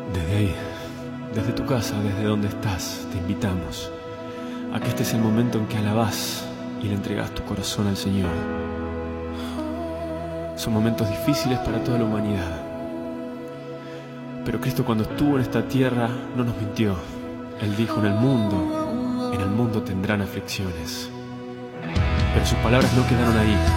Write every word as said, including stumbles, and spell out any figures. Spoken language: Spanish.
Desde ahí, desde tu casa, desde donde estás, te invitamos a que este es el momento en que alabás y le entregás tu corazón al Señor. Son momentos difíciles para toda la humanidad, pero Cristo, cuando estuvo en esta tierra, no nos mintió. Él dijo: en el mundo, en el mundo tendrán aflicciones. Pero sus palabras no quedaron ahí.